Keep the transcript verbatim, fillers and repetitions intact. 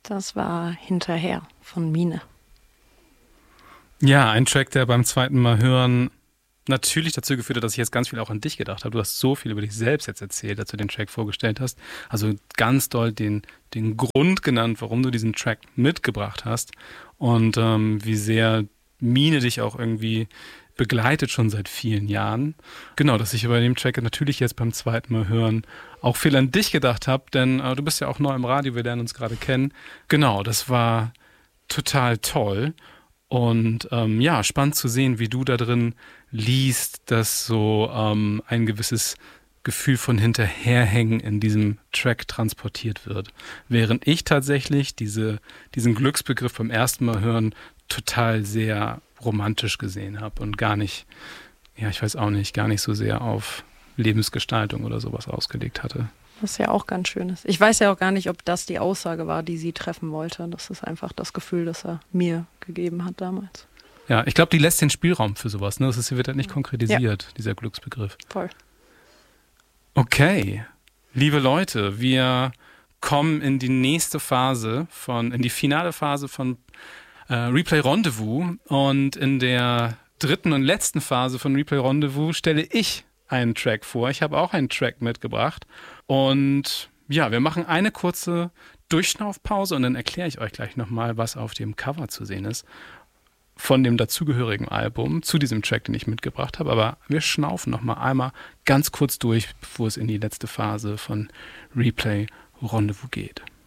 Das war Hinterher von Mine. Ja, ein Track, der beim zweiten Mal hören natürlich dazu geführt hat, dass ich jetzt ganz viel auch an dich gedacht habe. Du hast so viel über dich selbst jetzt erzählt, als du den Track vorgestellt hast. Also ganz doll den, den Grund genannt, warum du diesen Track mitgebracht hast und ähm, wie sehr Mine dich auch irgendwie begleitet schon seit vielen Jahren. Genau, dass ich über den Track natürlich jetzt beim zweiten Mal hören auch viel an dich gedacht habe, denn äh, du bist ja auch neu im Radio, wir lernen uns gerade kennen. Genau, das war total toll. Und ähm, ja, spannend zu sehen, wie du da drin liest, dass so ähm, ein gewisses Gefühl von Hinterherhängen in diesem Track transportiert wird. Während ich tatsächlich diese, diesen Glücksbegriff beim ersten Mal hören total sehr romantisch gesehen habe und gar nicht, ja, ich weiß auch nicht, gar nicht so sehr auf Lebensgestaltung oder sowas ausgelegt hatte. Was ja auch ganz schön ist. Ich weiß ja auch gar nicht, ob das die Aussage war, die sie treffen wollte. Das ist einfach das Gefühl, das er mir gegeben hat damals. Ja, ich glaube, die lässt den Spielraum für sowas. Ne? Das ist, wird halt nicht konkretisiert, ja. Dieser Glücksbegriff. Voll. Okay, liebe Leute, wir kommen in die nächste Phase von, in die finale Phase von äh, Replay Rendezvous. Und in der dritten und letzten Phase von Replay Rendezvous stelle ich einen Track vor. Ich habe auch einen Track mitgebracht. Und ja, wir machen eine kurze Durchschnaufpause und dann erkläre ich euch gleich nochmal, was auf dem Cover zu sehen ist von dem dazugehörigen Album zu diesem Track, den ich mitgebracht habe. Aber wir schnaufen nochmal einmal ganz kurz durch, bevor es in die letzte Phase von Replay Rendezvous geht.